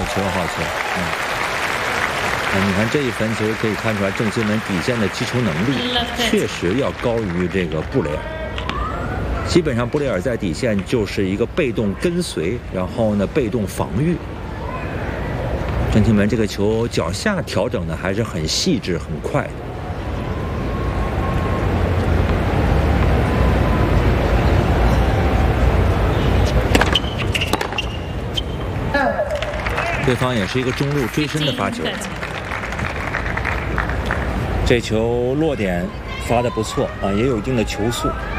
球，好球，你看这一分，其实可以看出来郑钦文底线的击球能力确实要高于这个布雷尔。基本上布雷尔在底线就是一个被动跟随，然后呢被动防御。郑钦文这个球脚下调整的还是很细致、很快的。对方也是一个中路追身的发球，这球落点发的不错啊，也有一定的球速。